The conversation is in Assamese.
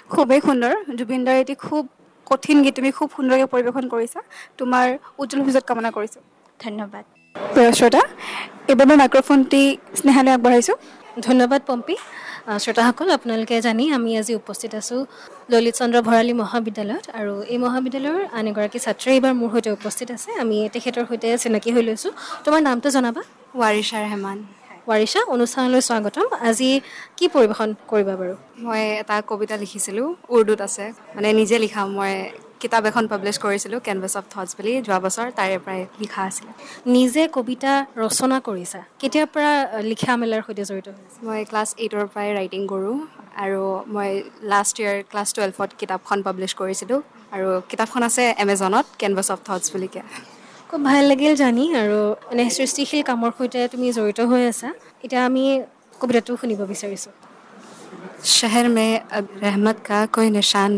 খুবেই সুন্দৰ জুবিন দাৰ এটি খুব কঠিন গীত তুমি খুব সুন্দৰকৈ পৰিৱেশন কৰিছা তোমাৰ উজ্জ্বল ভৱিষ্যত কামনা কৰিছোঁ ধন্যবাদ প্ৰিয় শ্ৰোতা এইবাৰ মই মাইক্ৰফোনটি স্নেহালৈ আগবঢ়াইছোঁ ধন্যবাদ পম্পী শ্ৰোতাসকল আপোনালোকে জানি আমি আজি উপস্থিত আছোঁ ললিত চন্দ্ৰ ভৰালী মহাবিদ্যালয়ত আৰু এই মহাবিদ্যালয়ৰ আন এগৰাকী ছাত্ৰী এইবাৰ মোৰ সৈতে উপস্থিত আছে আমি তেখেতৰ সৈতে চিনাকি হৈ লৈছোঁ তোমাৰ নামটো জনাবা ৱাৰিছাৰ ৰেহমান ৱাৰিছা অনুষ্ঠানলৈ স্বাগতম আজি কি পৰিৱেশন কৰিবা বাৰু মই এটা কবিতা লিখিছিলোঁ উৰ্দুত আছে মানে নিজে লিখা মই কিতাপ এখন পাব্লিছ কৰিছিলোঁ কেনভাছ অফ থটছ বুলি যোৱা বছৰ তাৰে পৰাই লিখা আছিলে নিজে কবিতা ৰচনা কৰিছা কেতিয়াৰ পৰা লিখা মেলাৰ সৈতে জড়িত হৈছা মই ক্লাছ 8ৰ পৰাই ৰাইটিং কৰোঁ আৰু মই লাষ্ট ইয়েৰ ক্লাছ 12ত কিতাপখন পাব্লিছ কৰিছিলোঁ আৰু কিতাপখন আছে এমেজনত কেনভাছ অফ থটছ বুলিকে খুব ভাল লাগিল জানি আৰু এনে সৃষ্টিশীল কামৰ সৈতে তুমি জড়িত হৈ আছা এতিয়া আমি কবিতাটো শুনিব বিচাৰিছোঁ शहर में अब रहमत का कोई निशान